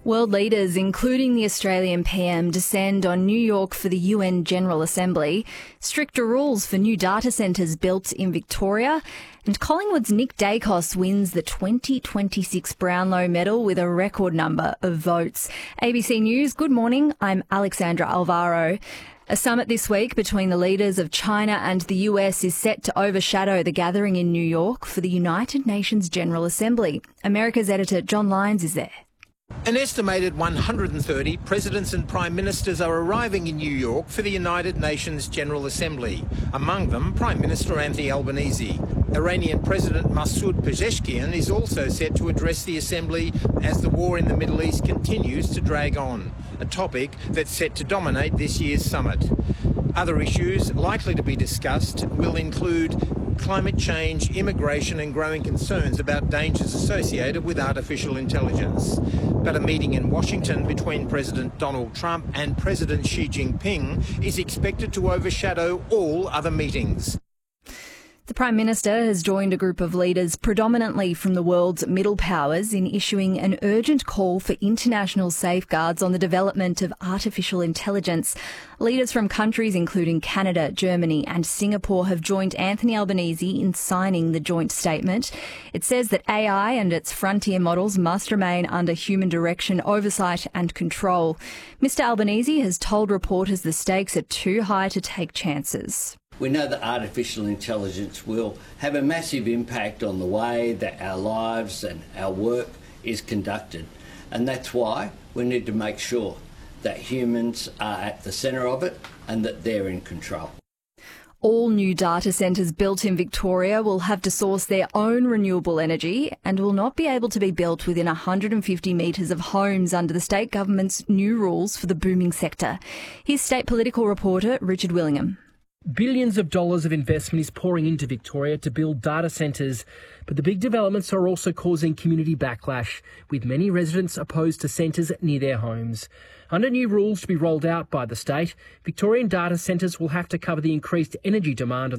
World leaders, including the Australian PM, descend on New York for the UN General Assembly, stricter rules for new data centres built in Victoria, and Collingwood's Nick Dacos wins the 2026 Brownlow Medal with a record number of votes. ABC News, good morning. I'm Alexandra Alvaro. A summit this week between the leaders of China and the US is set to overshadow the gathering in New York for the United Nations General Assembly. America's editor John Lyons is there. An estimated 130 presidents and prime ministers are arriving in New York for the United Nations General Assembly. Among them, Prime Minister Anthony Albanese. Iranian President Masoud Pezeshkian is also set to address the Assembly as the war in the Middle East continues to drag on, a topic that's set to dominate this year's summit. Other issues likely to be discussed will include climate change, immigration and growing concerns about dangers associated with artificial intelligence. But a meeting in Washington between President Donald Trump and President Xi Jinping is expected to overshadow all other meetings. The Prime Minister has joined a group of leaders predominantly from the world's middle powers in issuing an urgent call for international safeguards on the development of artificial intelligence. Leaders from countries including Canada, Germany and Singapore have joined Anthony Albanese in signing the joint statement. It says that AI and its frontier models must remain under human direction, oversight and control. Mr Albanese has told reporters the stakes are too high to take chances. We know that artificial intelligence will have a massive impact on the way that our lives and our work is conducted. And that's why we need to make sure that humans are at the centre of it and that they're in control. All new data centres built in Victoria will have to source their own renewable energy and will not be able to be built within 150 metres of homes under the state government's new rules for the booming sector. Here's state political reporter Richard Willingham. Billions of dollars of investment is pouring into Victoria to build data centres, but the big developments are also causing community backlash, with many residents opposed to centres near their homes. Under new rules to be rolled out by the state, Victorian data centres will have to cover the increased energy demand on